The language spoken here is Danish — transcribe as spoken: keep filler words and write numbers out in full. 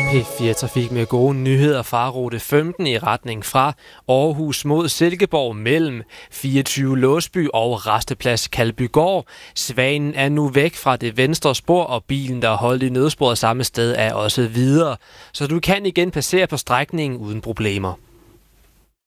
P fire Trafik med gode nyheder fra rute femten i retning fra Aarhus mod Silkeborg mellem fireogtyve Låsby og Rasteplads Kalbygård. Svanen er nu væk fra det venstre spor, og bilen, der er holdt i nødsporet samme sted, er også videre. Så du kan igen passere på strækningen uden problemer.